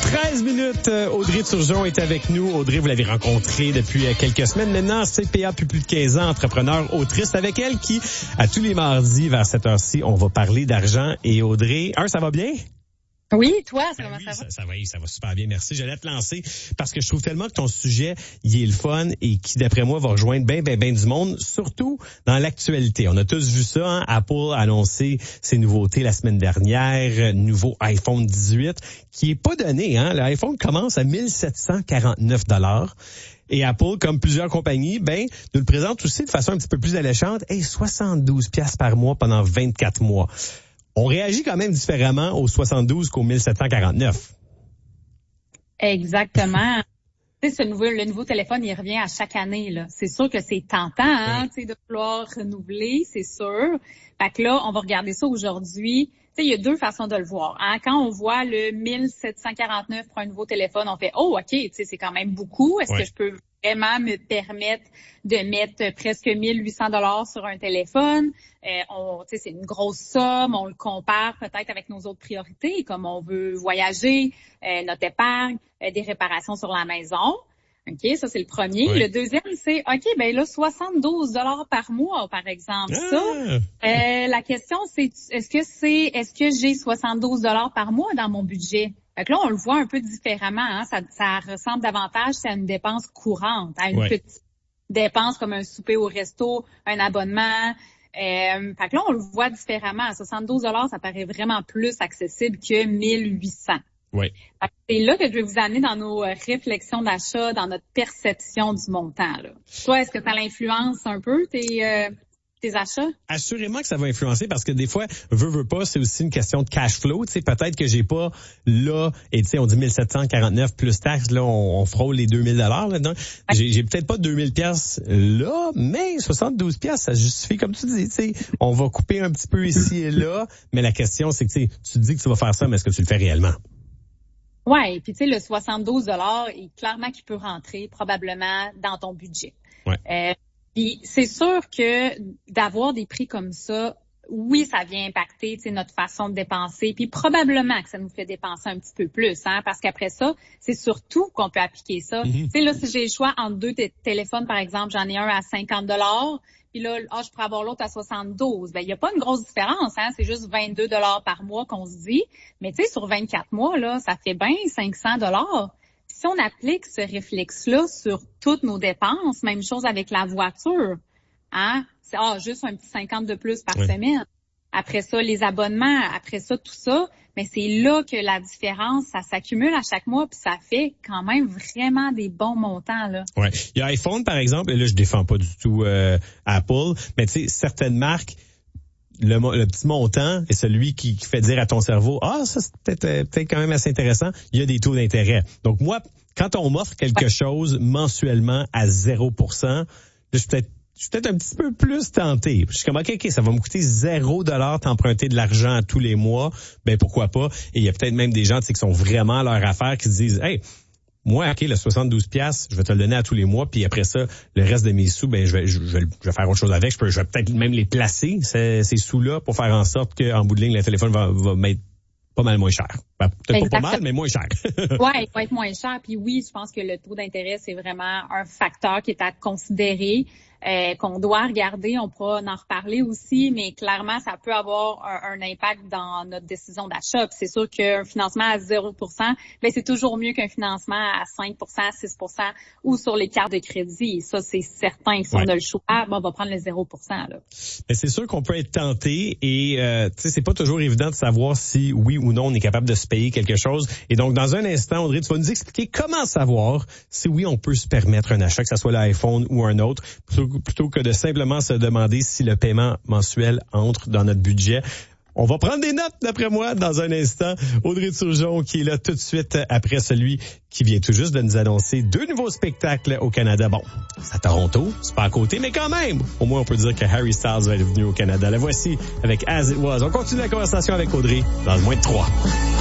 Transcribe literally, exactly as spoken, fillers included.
treize minutes, Audrey Turgeon est avec nous. Audrey, vous l'avez rencontrée depuis quelques semaines. Maintenant, C P A depuis plus de quinze ans, entrepreneur, autrice. Avec elle qui, à tous les mardis, vers cette heure-ci, on va parler d'argent. Et Audrey, un, ça va bien? Oui, toi, ça, ben comment oui, ça va? Ça, ça va, ça va super bien, merci. J'allais te lancer parce que je trouve tellement que ton sujet, il est le fun et qui, d'après moi, va rejoindre bien, bien, bien du monde, surtout dans l'actualité. On a tous vu ça, hein? Apple a annoncé ses nouveautés la semaine dernière, nouveau iPhone dix-huit, qui est pas donné, hein? L'iPhone commence à mille sept cent quarante-neuf dollars. Et Apple, comme plusieurs compagnies, ben, nous le présente aussi de façon un petit peu plus alléchante. Hey, soixante-douze piastres par mois pendant vingt-quatre mois. On réagit quand même différemment aux soixante-douze qu'aux mille sept cent quarante-neuf. Exactement. Tu sais, ce nouveau, le nouveau téléphone, il revient à chaque année, là. C'est sûr que c'est tentant, hein, oui. Tu sais, de vouloir renouveler, c'est sûr. Fait que là, on va regarder ça aujourd'hui. Tu sais, il y a deux façons de le voir, hein. Quand on voit le mille sept cent quarante-neuf pour un nouveau téléphone, on fait, oh, OK, tu sais, c'est quand même beaucoup. Est-ce oui. que je peux vraiment me permettre de mettre presque mille huit cents dollars sur un téléphone? Euh, on, tu sais, c'est une grosse somme. On le compare peut-être avec nos autres priorités, comme on veut voyager, euh, notre épargne, euh, des réparations sur la maison. OK, ça, c'est le premier. Oui. Le deuxième, c'est, OK, ben là, soixante-douze dollars par mois, par exemple. Ah. Ça, euh, la question, c'est, est-ce que c'est, est-ce que j'ai soixante-douze dollars par mois dans mon budget? Fait que là, on le voit un peu différemment, hein. Ça, ça ressemble davantage à une dépense courante, à une ouais. petite dépense comme un souper au resto, un abonnement. Euh, fait que là, on le voit différemment. À soixante-douze dollars, ça paraît vraiment plus accessible que mille huit cents. Oui. C'est là que je vais vous amener dans nos réflexions d'achat, dans notre perception du montant, là. Toi, est-ce que ça l'influence un peu, tes, euh, tes achats? Assurément que ça va influencer parce que des fois, veux, veux pas, c'est aussi une question de cash flow. Tu sais, peut-être que j'ai pas là, et tu sais, on dit mille sept cent quarante-neuf plus taxes, là, on, on frôle les deux mille dollars là-dedans. Ouais. J'ai, j'ai peut-être pas deux mille piastres là, mais soixante-douze piastres, ça justifie, comme tu dis, tu sais, on va couper un petit peu ici et là, mais la question, c'est que tu sais, tu te dis que tu vas faire ça, mais est-ce que tu le fais réellement? Ouais, puis tu sais, le soixante-douze dollars, clairement qu'il peut rentrer probablement dans ton budget. Ouais. Euh, puis c'est sûr que d'avoir des prix comme ça, oui, ça vient impacter, tu sais, notre façon de dépenser, puis probablement que ça nous fait dépenser un petit peu plus, hein, parce qu'après ça, c'est surtout qu'on peut appliquer ça. Mm-hmm. Tu sais, là, si j'ai le choix entre deux t- téléphones, par exemple, j'en ai un à cinquante dollars. Puis là, ah, je pourrais avoir l'autre à soixante-douze. Ben, il n'y a pas une grosse différence, hein. C'est juste vingt-deux dollars par mois qu'on se dit. Mais tu sais, sur vingt-quatre mois, là, ça fait bien cinq cents dollars. Si on applique ce réflexe-là sur toutes nos dépenses, même chose avec la voiture, hein. C'est, ah, juste un petit cinquante de plus par oui. semaine. Après ça, les abonnements, après ça, tout ça. Mais c'est là que la différence, ça s'accumule à chaque mois, puis ça fait quand même vraiment des bons montants, là. Ouais. Il y a iPhone, par exemple, et là, je défends pas du tout euh, Apple, mais tu sais, certaines marques, le, le petit montant est celui qui, qui fait dire à ton cerveau, ah, ça, c'est peut-être, euh, peut-être quand même assez intéressant. Il y a des taux d'intérêt. Donc, moi, quand on m'offre quelque ouais. chose mensuellement à zéro pour cent, là, je suis peut-être Je suis peut-être un petit peu plus tenté. Je suis comme, OK, OK, ça va me coûter zéro dollar t'emprunter de l'argent tous les mois. Ben, pourquoi pas? Et il y a peut-être même des gens, tu sais, qui sont vraiment à leur affaire, qui se disent, hey, moi, OK, le soixante-douze piastres, je vais te le donner à tous les mois, puis après ça, le reste de mes sous, ben, je vais, je vais, je vais faire autre chose avec. Je peux, je vais peut-être même les placer, ces, ces sous-là, pour faire en sorte qu'en bout de ligne, le téléphone va, va m'être pas mal moins cher. Ben, peut-être Exactement. pas pas mal, mais moins cher. Ouais, il va être moins cher. Puis oui, je pense que le taux d'intérêt, c'est vraiment un facteur qui est à considérer. Euh, qu'on doit regarder, on pourra en reparler aussi, mais clairement, ça peut avoir un, un impact dans notre décision d'achat. Puis c'est sûr qu'un financement à zéro pour cent, ben c'est toujours mieux qu'un financement à cinq pour cent, six pour cent ou sur les cartes de crédit. Et ça, c'est certain. Si ouais. on a le choix, bon, on va prendre le zéro pour cent. Là. Mais c'est sûr qu'on peut être tenté et euh, tu sais, c'est pas toujours évident de savoir si oui ou non on est capable de se payer quelque chose. Et donc, dans un instant, Audrey, tu vas nous expliquer comment savoir si oui, on peut se permettre un achat, que ce soit l'iPhone ou un autre, plutôt que de simplement se demander si le paiement mensuel entre dans notre budget. On va prendre des notes, d'après moi, dans un instant. Audrey Turgeon, qui est là tout de suite après celui qui vient tout juste de nous annoncer deux nouveaux spectacles au Canada. Bon, c'est à Toronto, c'est pas à côté, mais quand même, au moins on peut dire que Harry Styles va être venu au Canada. La voici avec As It Was. On continue la conversation avec Audrey dans le moins de trois.